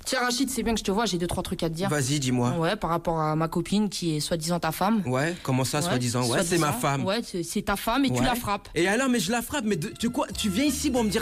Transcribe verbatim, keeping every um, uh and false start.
Tiens, Rachid, c'est bien que je te vois, j'ai deux, trois trucs à te dire. Vas-y, dis-moi. Ouais, par rapport à ma copine qui est soi-disant ta femme. Ouais, comment ça, Ouais, soi-disant? Ouais, c'est ma femme. Ouais, c'est c'est ta femme et tu Ouais. la frappes. Et alors, mais je la frappe, mais de- tu quoi? Tu viens ici pour me dire